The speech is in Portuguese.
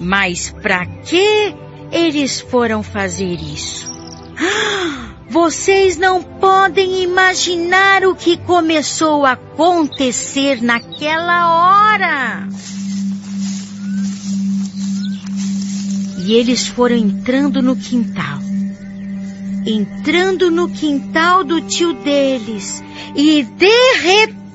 Mas para que eles foram fazer isso? Vocês não podem imaginar o que começou a acontecer naquela hora. E eles foram entrando no quintal do tio deles. E de repente,